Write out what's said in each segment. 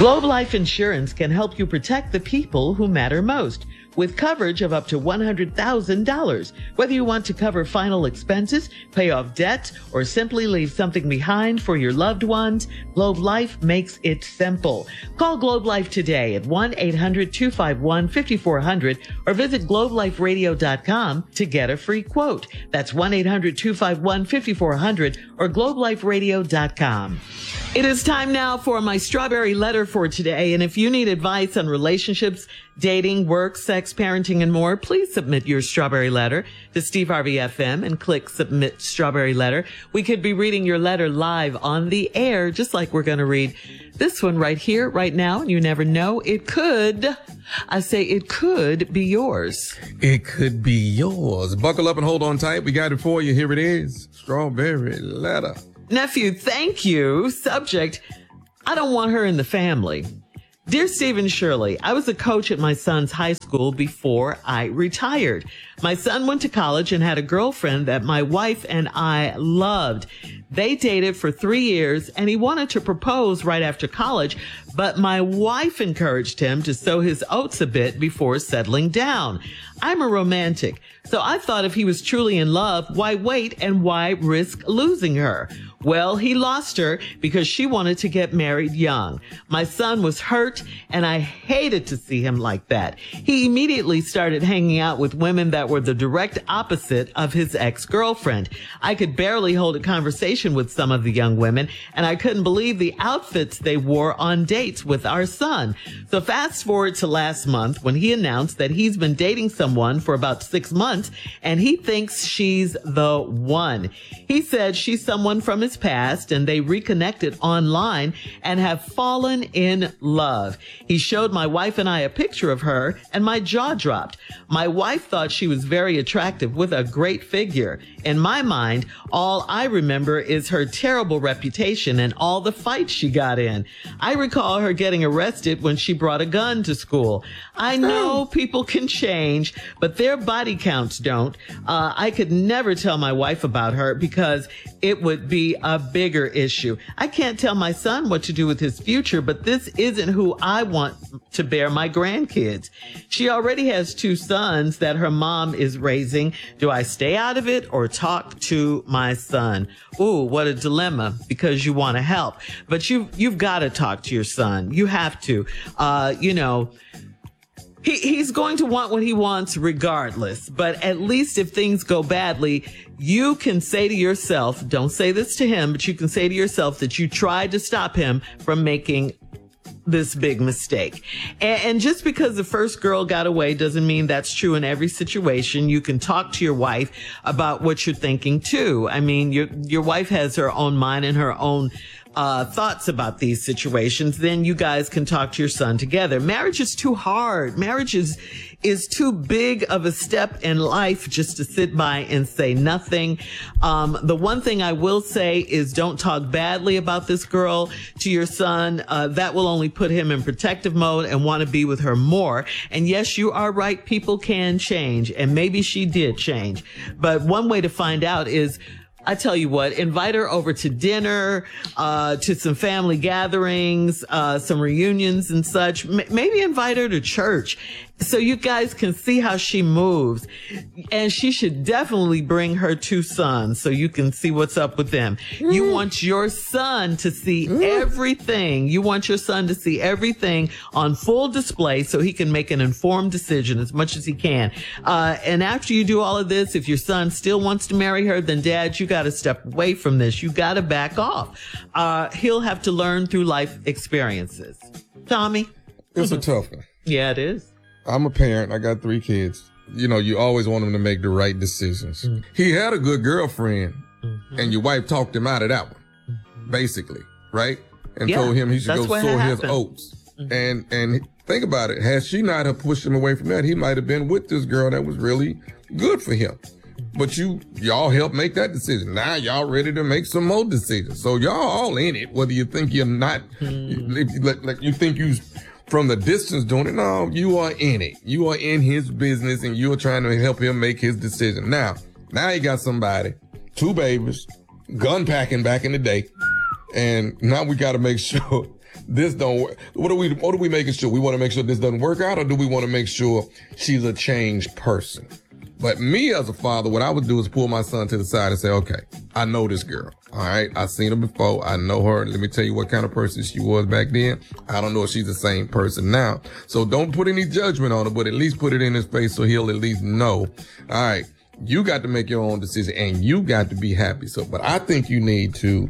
Globe Life Insurance can help you protect the people who matter most with coverage of up to $100,000. Whether you want to cover final expenses, pay off debt, or simply leave something behind for your loved ones, Globe Life makes it simple. Call Globe Life today at 1-800-251-5400 or visit globeliferadio.com to get a free quote. That's 1-800-251-5400 or globeliferadio.com. It is time now for my strawberry letter for today. And if you need advice on relationships, dating, work, sex, parenting, and more, please submit your strawberry letter to Steve Harvey FM and click Submit Strawberry Letter. We could be reading your letter live on the air, just like we're going to read this one right here, right now. And you never know, it could be yours. It could be yours. Buckle up and hold on tight. We got it for you. Here it is. Strawberry letter. Nephew, thank you. Subject, I don't want her in the family. Dear Stephen Shirley, I was a coach at my son's high school before I retired. My son went to college and had a girlfriend that my wife and I loved. They dated for 3 years and he wanted to propose right after college, but my wife encouraged him to sow his oats a bit before settling down. I'm a romantic, so I thought if he was truly in love, why wait and why risk losing her? Well, he lost her because she wanted to get married young. My son was hurt and I hated to see him like that. He immediately started hanging out with women that were the direct opposite of his ex-girlfriend. I could barely hold a conversation with some of the young women and I couldn't believe the outfits they wore on dates with our son. So fast forward to last month when he announced that he's been dating someone for about 6 months and he thinks she's the one. He said she's someone from his past and they reconnected online and have fallen in love. He showed my wife and I a picture of her and my jaw dropped. My wife thought she was very attractive with a great figure. In my mind, all I remember is her terrible reputation and all the fights she got in. I recall her getting arrested when she brought a gun to school. I know people can change, but their body counts don't. I could never tell my wife about her because it would be a bigger issue. I can't tell my son what to do with his future, but this isn't who I want to bear my grandkids. She already has 2 sons that her mom is raising. Do I stay out of it or talk to my son? Ooh, what a dilemma, because you want to help, but you've got to talk to your son. You have to, He's going to want what he wants regardless, but at least if things go badly, you can say to yourself, don't say this to him, but you can say to yourself that you tried to stop him from making this big mistake. And just because the first girl got away doesn't mean that's true in every situation. You can talk to your wife about what you're thinking too. I mean, your wife has her own mind and her own thoughts about these situations. Then you guys can talk to your son together. Marriage is too hard. Marriage is too big of a step in life just to sit by and say nothing. The one thing I will say is don't talk badly about this girl to your son. That will only put him in protective mode and want to be with her more. And yes, you are right. People can change, and maybe she did change. But one way to find out is, I tell you what, invite her over to dinner, to some family gatherings, some reunions and such. Maybe invite her to church so you guys can see how she moves. And she should definitely bring her 2 sons so you can see what's up with them. You want your son to see everything. You want your son to see everything on full display so he can make an informed decision as much as he can. And after you do all of this, if your son still wants to marry her, then Dad, you got to step away from this. You got to back off. He'll have to learn through life experiences. Tommy? It's a tough one. Yeah, it is. I'm a parent. I got 3 kids. You always want them to make the right decisions. Mm-hmm. He had a good girlfriend, and your wife talked him out of that one, basically, right? And told him he should go sow his oats. Mm-hmm. And think about it. Had she not have pushed him away from that, he might have been with this girl that was really good for him. But y'all helped make that decision. Now y'all ready to make some more decisions. So y'all all in it, whether you think you're not, like you think you from the distance doing it. No, you are in it. You are in his business and you are trying to help him make his decision. Now you got somebody, 2 babies, gun packing back in the day, And now we got to make sure this don't work. What are we making sure? We want to make sure this doesn't work out, or do we want to make sure she's a changed person? But me as a father, what I would do is pull my son to the side and say, okay, I know this girl. All right. I've seen her before. I know her. Let me tell you what kind of person she was back then. I don't know if she's the same person now. So don't put any judgment on her, but at least put it in his face so he'll at least know. All right. You got to make your own decision and you got to be happy. So, but I think you need to,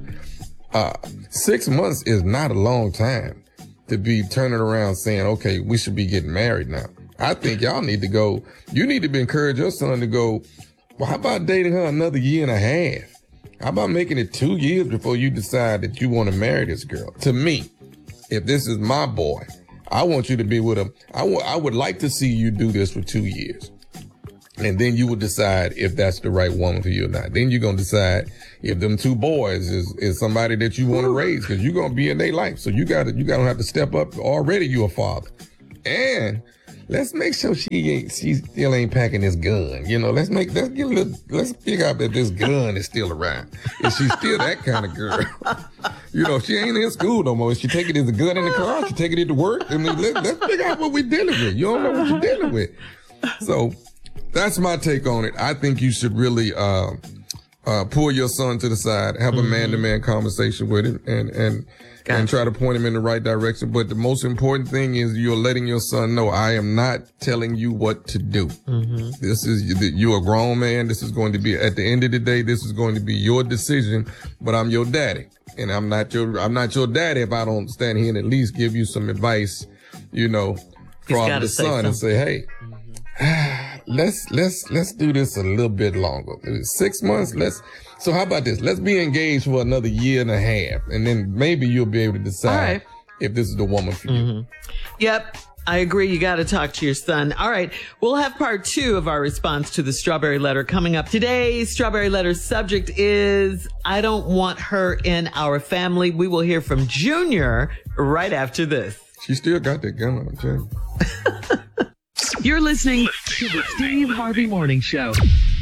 6 months is not a long time to be turning around saying, okay, we should be getting married now. I think y'all need to go, you need to encourage your son to go, well, how about dating her another year and a half? How about making it 2 years before you decide that you want to marry this girl? To me, if this is my boy, I want you to be with him. I would like to see you do this for 2 years. And then you would decide if that's the right woman for you or not. Then you're going to decide if them 2 boys is somebody that you want to raise, because you're going to be in their life. So you got to have to step up. Already you're a father. And let's make sure she still ain't packing this gun. You know, let's figure out that this gun is still around. If she's still that kind of girl. You know, she ain't in school no more. If she taking this gun in the car, she taking it to work. I mean, let's figure out what we're dealing with. You don't know what you're dealing with. So that's my take on it. I think you should really pull your son to the side, have a man-to-man conversation with him, and try to point him in the right direction. But the most important thing is you're letting your son know, I am not telling you what to do. This is, you're a grown man. This is going to be, at the end of the day, this is going to be your decision, but I'm your daddy. And I'm not your daddy if I don't stand here and at least give you some advice, you know, from the son and say, hey, let's do this a little bit longer. 6 months. So how about this? Let's be engaged for another year and a half, and then maybe you'll be able to decide if this is the woman for you. Yep. I agree. You got to talk to your son. All right. We'll have part 2 of our response to the Strawberry Letter coming up. Today's Strawberry Letter subject is, I don't want her in our family. We will hear from Junior right after this. She still got that gun, I'm telling you. You're listening to the Steve Harvey Morning Show.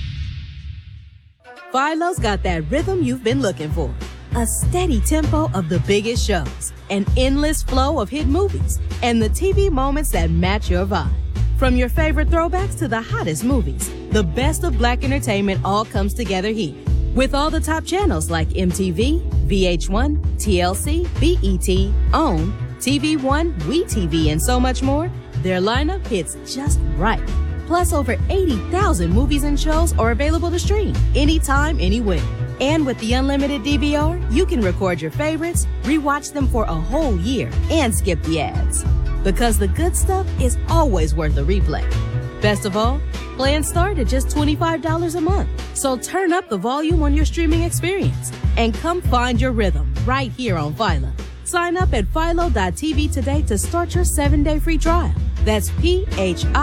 Philo's got that rhythm you've been looking for. A steady tempo of the biggest shows, an endless flow of hit movies, and the TV moments that match your vibe. From your favorite throwbacks to the hottest movies, the best of Black entertainment all comes together here. With all the top channels like MTV, VH1, TLC, BET, OWN, TV One, WeTV, and so much more, their lineup hits just right. Plus, over 80,000 movies and shows are available to stream anytime, anywhere. And with the unlimited DVR, you can record your favorites, rewatch them for a whole year, and skip the ads. Because the good stuff is always worth a replay. Best of all, plans start at just $25 a month. So turn up the volume on your streaming experience and come find your rhythm right here on Philo. Sign up at philo.tv today to start your 7-day free trial. That's PHILO.TV.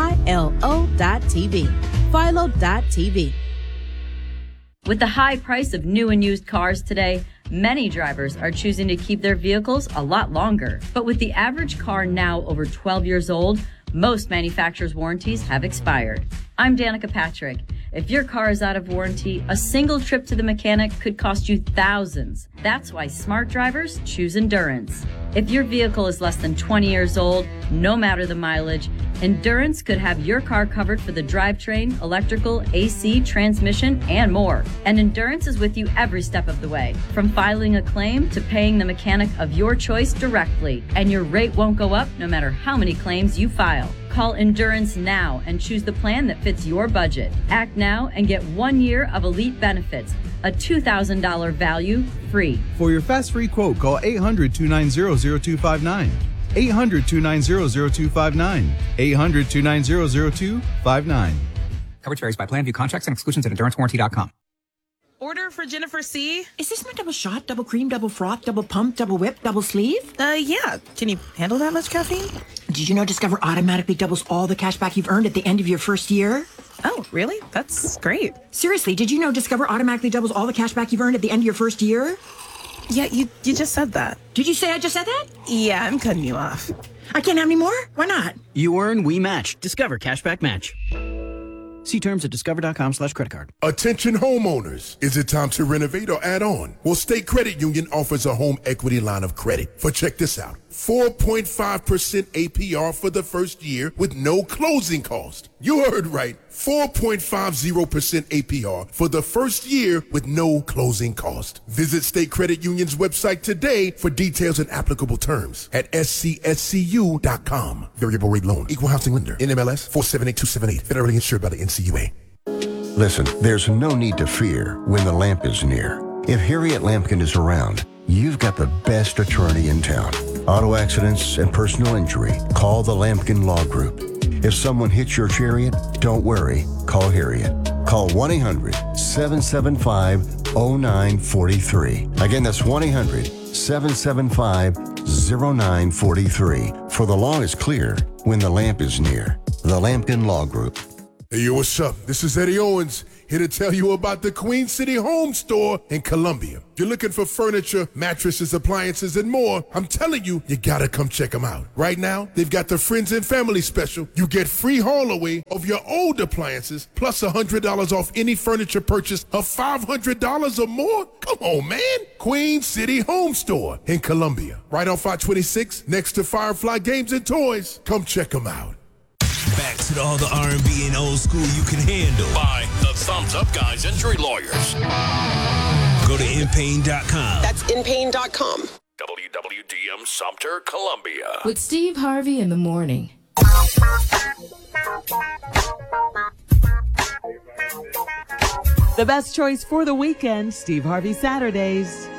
Philo.tv. With the high price of new and used cars today, many drivers are choosing to keep their vehicles a lot longer. But with the average car now over 12 years old, most manufacturers' warranties have expired. I'm Danica Patrick. If your car is out of warranty, a single trip to the mechanic could cost you thousands. That's why smart drivers choose Endurance. If your vehicle is less than 20 years old, no matter the mileage, Endurance could have your car covered for the drivetrain, electrical, AC, transmission, and more. And Endurance is with you every step of the way, from filing a claim to paying the mechanic of your choice directly. And your rate won't go up no matter how many claims you file. Call Endurance now and choose the plan that fits your budget. Act now and get 1 year of elite benefits, a $2,000 value free. For your fast free quote, call 800-290-0259. 800-290-0259. 800-290-0259. Coverage varies by plan. View contracts and exclusions at endurancewarranty.com. Order for Jennifer C. Is this my double shot, double cream, double froth, double pump, double whip, double sleeve? Yeah. Can you handle that much caffeine? Did you know Discover automatically doubles all the cash back you've earned at the end of your first year? Oh, really? That's great. Seriously, did you know Discover automatically doubles all the cash back you've earned at the end of your first year? Yeah, you just said that. Did you say I just said that? Yeah, I'm cutting you off. I can't have any more? Why not? You earn, we match. Discover Cashback Match. See terms at discover.com/creditcard. Attention homeowners. Is it time to renovate or add on? Well, State Credit Union offers a home equity line of credit. For check this out. 4.5% APR for the first year with no closing cost. You heard right. 4.50% APR for the first year with no closing cost. Visit State Credit Union's website today for details and applicable terms at scscu.com. Variable rate loan. Equal housing lender. NMLS 478278. Federally insured by the NCUA. Listen, there's no need to fear when the lamp is near. If Harriet Lampkin is around, you've got the best attorney in town. Auto accidents and personal injury, call the Lampkin Law Group. If someone hits your chariot, don't worry, call Harriet. Call 1-800-775-0943. Again, that's 1-800-775-0943. For the law is clear when the lamp is near. The Lampkin Law Group. Hey, yo, what's up? This is Eddie Owens, here to tell you about the Queen City Home Store in Columbia. If you're looking for furniture, mattresses, appliances, and more, I'm telling you, you gotta come check them out. Right now, they've got the Friends and Family Special. You get free haul away of your old appliances, plus $100 off any furniture purchase of $500 or more. Come on, man. Queen City Home Store in Columbia. Right on 526, next to Firefly Games and Toys. Come check them out. Back to all the R&B and old school you can handle. By the Thumbs Up Guys Injury Lawyers. Go to InPain.com. That's InPain.com. WWDM Sumter, Columbia. With Steve Harvey in the morning. The best choice for the weekend, Steve Harvey Saturdays.